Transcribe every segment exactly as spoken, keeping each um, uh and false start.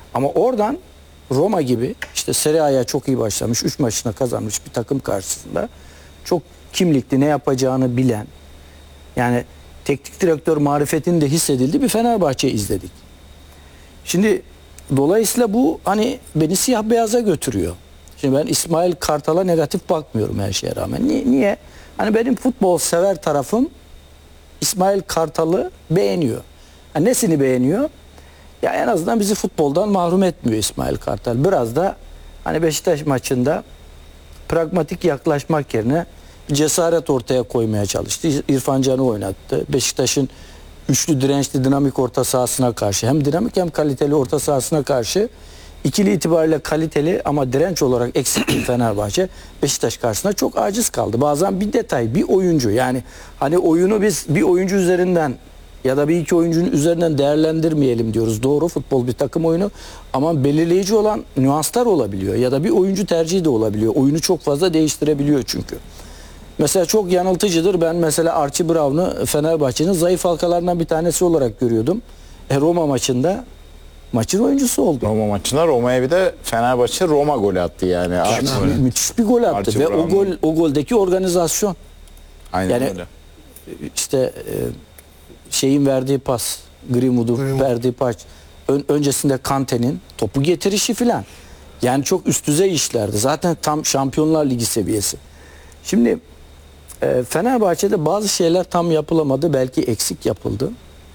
Ama oradan Roma gibi işte Serie A'ya çok iyi başlamış, üç maçına kazanmış bir takım karşısında çok kimlikli, ne yapacağını bilen, yani teknik direktör marifetinin de hissedildiği bir Fenerbahçe izledik. Şimdi dolayısıyla bu hani beni siyah beyaza götürüyor. Şimdi ben İsmail Kartal'a negatif bakmıyorum her şeye rağmen. Niye? Niye? Hani benim futbol sever tarafım İsmail Kartal'ı beğeniyor. Ha, nesini beğeniyor? Ya en azından bizi futboldan mahrum etmiyor İsmail Kartal. Biraz da hani Beşiktaş maçında pragmatik yaklaşmak yerine cesaret ortaya koymaya çalıştı. İrfan Can'ı oynattı. Beşiktaş'ın üçlü dirençli dinamik orta sahasına karşı, hem dinamik hem kaliteli orta sahasına karşı ikili itibariyle kaliteli ama direnç olarak eksik bir Fenerbahçe Beşiktaş karşısında çok aciz kaldı. Bazen bir detay, bir oyuncu, yani hani oyunu biz bir oyuncu üzerinden ya da bir iki oyuncunun üzerinden değerlendirmeyelim diyoruz. Doğru, futbol bir takım oyunu ama belirleyici olan nüanslar olabiliyor ya da bir oyuncu tercihi de olabiliyor. Oyunu çok fazla değiştirebiliyor çünkü. Mesela çok yanıltıcıdır. Ben mesela Archie Brown'u Fenerbahçe'nin zayıf halkalarından bir tanesi olarak görüyordum. E, Roma maçında maçın oyuncusu oldu. Roma maçında Roma'ya bir de Fenerbahçe Roma golü attı yani. Mü- müthiş bir gol attı Archie ve o Brown'un. gol o goldeki organizasyon. Aynen Yani öyle. işte e, şeyin verdiği pas, Greenwood'un Greenwood. verdiği pas, ön- öncesinde Kante'nin topu getirişi filan. Yani çok üst düzey işlerdi. Zaten tam Şampiyonlar Ligi seviyesi. Şimdi e, Fenerbahçe'de bazı şeyler tam yapılamadı. Belki eksik yapıldı.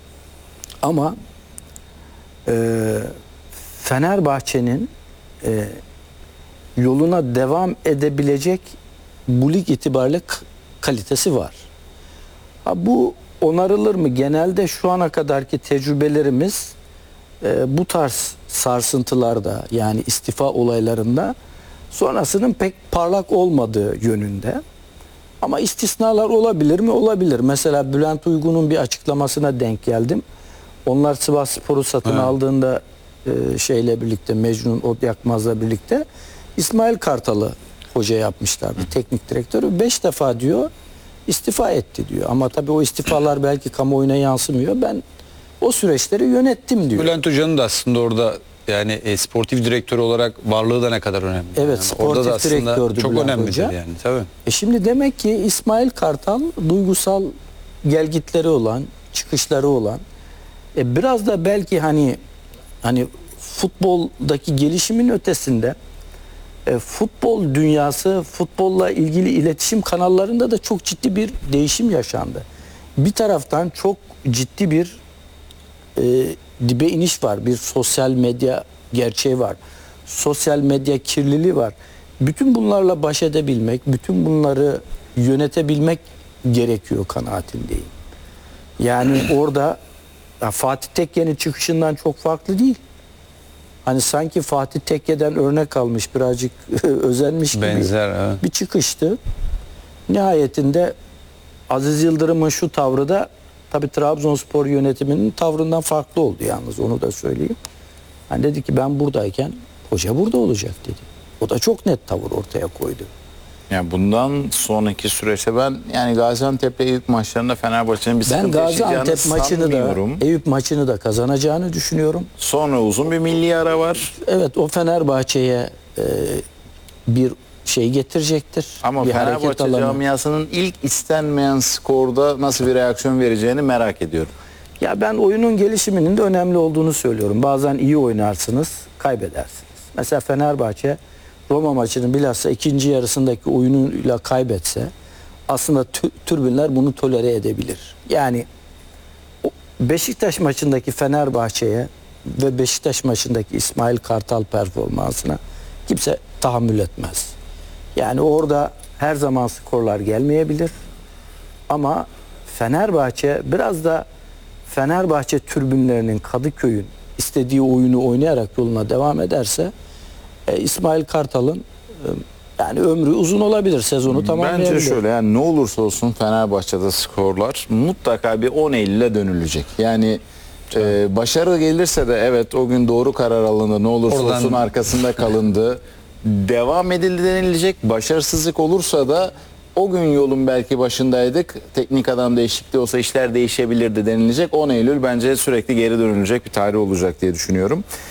Ama e, Fenerbahçe'nin e, yoluna devam edebilecek bu lig itibariyle k- kalitesi var. Ha, bu onarılır mı? Genelde şu ana kadarki tecrübelerimiz e, bu tarz sarsıntılarda, yani istifa olaylarında sonrasının pek parlak olmadığı yönünde. Ama istisnalar olabilir mi? Olabilir. Mesela Bülent Uygun'un bir açıklamasına denk geldim. Onlar Sivasspor'u satın Evet. aldığında e, şeyle birlikte, Mecnun Odyakmaz'la birlikte İsmail Kartal'ı hoca yapmışlardı. Teknik direktörü. Beş defa diyor istifa etti diyor. Ama tabii o istifalar belki kamuoyuna yansımıyor. Ben o süreçleri yönettim diyor. Bülent Hoca'nın da aslında orada yani e, sportif direktör olarak varlığı da ne kadar önemli. Evet, yani. sportif Orada da aslında direktördü çok Bülent önemlidir Hoca. yani tabii. E şimdi demek ki İsmail Kartal duygusal gelgitleri olan, çıkışları olan, e biraz da belki hani hani futboldaki gelişimin ötesinde e, futbol dünyası, futbolla ilgili iletişim kanallarında da çok ciddi bir değişim yaşandı. Bir taraftan çok ciddi bir e, dibe iniş var. Bir sosyal medya gerçeği var. Sosyal medya kirliliği var. Bütün bunlarla baş edebilmek, bütün bunları yönetebilmek gerekiyor kanaatindeyim. Yani orada ya Fatih Tekke'nin çıkışından çok farklı değil. Hani sanki Fatih Tekke'den örnek almış, birazcık özenmiş gibi Benzer, evet. bir çıkıştı. Nihayetinde Aziz Yıldırım'ın şu tavrı da tabii Trabzonspor yönetiminin tavrından farklı oldu yalnız, onu da söyleyeyim. Hani dedi ki ben buradayken hoca burada olacak dedi. O da çok net tavır ortaya koydu. Yani bundan sonraki süreçte ben yani Gaziantep'le ilk maçlarında Fenerbahçe'nin bir Ben sıkıntı yaşayacağını Gaziantep maçını da sanmıyorum. Eyüp maçını da kazanacağını düşünüyorum. Sonra uzun bir milli ara var. Evet, o Fenerbahçe'ye e, bir şey getirecektir. Ama bir hareket Fenerbahçe alanı. camiasının ilk istenmeyen skorda nasıl bir reaksiyon vereceğini merak ediyorum. Ya ben oyunun gelişiminin de önemli olduğunu söylüyorum. Bazen iyi oynarsınız, kaybedersiniz. Mesela Fenerbahçe Roma maçının bilhassa ikinci yarısındaki oyunuyla kaybetse aslında tü- tribünler bunu tolere edebilir. Yani o Beşiktaş maçındaki Fenerbahçe'ye ve Beşiktaş maçındaki İsmail Kartal performansına kimse tahammül etmez. Yani orada her zaman skorlar gelmeyebilir. Ama Fenerbahçe biraz da Fenerbahçe tribünlerinin, Kadıköy'ün istediği oyunu oynayarak yoluna devam ederse e, İsmail Kartal'ın e, yani ömrü uzun olabilir, sezonu tamamlayabilir. Bence şöyle, yani ne olursa olsun Fenerbahçe'de skorlar mutlaka bir on Eylül'e dönülecek. Yani e, başarı gelirse de evet o gün doğru karar alındı, ne olursa Oradan- olsun arkasında kalındı. Devam edildi denilecek. Başarısızlık olursa da o gün yolun belki başındaydık. Teknik adam değişikliği olsa işler değişebilirdi denilecek. on Eylül bence sürekli geri dönülecek bir tarih olacak diye düşünüyorum.